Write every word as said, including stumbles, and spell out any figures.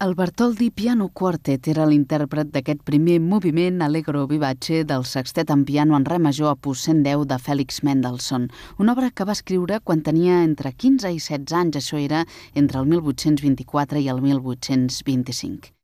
El Bartoldi Piano Quartet era l'intèrpret d'aquest primer moviment allegro vivace del sextet en piano en re major opus cent deu de Félix Mendelssohn, una obra que va escriure quan tenia entre quinze i setze anys, això era entre el mil vuit-cents vint-i-quatre i el mil vuit-cents vint-i-cinc.